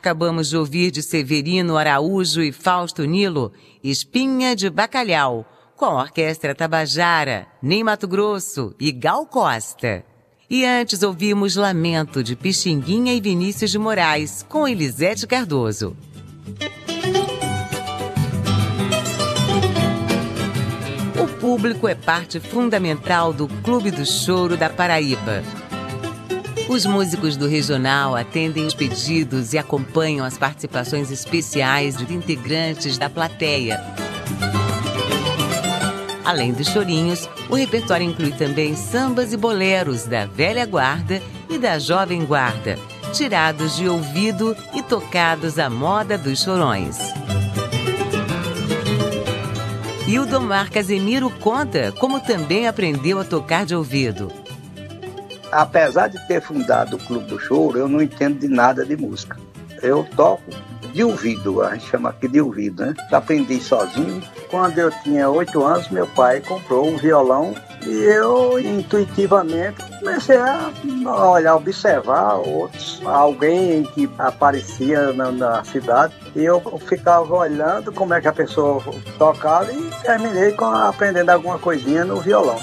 Acabamos de ouvir de Severino Araújo e Fausto Nilo, Espinha de Bacalhau, com a Orquestra Tabajara, Ney Matogrosso e Gal Costa. E antes ouvimos Lamento de Pixinguinha e Vinícius de Moraes, com Elisete Cardoso. O público é parte fundamental do Clube do Choro da Paraíba. Os músicos do regional atendem os pedidos e acompanham as participações especiais de integrantes da plateia. Além dos chorinhos, o repertório inclui também sambas e boleros da velha guarda e da jovem guarda, tirados de ouvido e tocados à moda dos chorões. E o Domar Casemiro conta como também aprendeu a tocar de ouvido. Apesar de ter fundado o Clube do Choro, eu não entendo de nada de música. Eu toco de ouvido, a gente chama aqui de ouvido, né? Aprendi sozinho. Quando eu tinha 8 anos, meu pai comprou um violão e eu, intuitivamente, comecei a olhar, observar alguém que aparecia na cidade. E eu ficava olhando como é que a pessoa tocava e terminei aprendendo alguma coisinha no violão.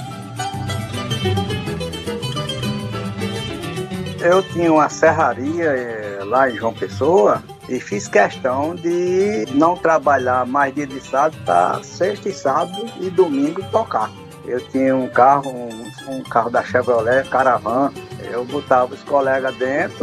Eu tinha uma serraria lá em João Pessoa e fiz questão de não trabalhar mais dia de sábado, para sexta e sábado e domingo tocar. Eu tinha um carro da Chevrolet Caravan, eu botava os colegas dentro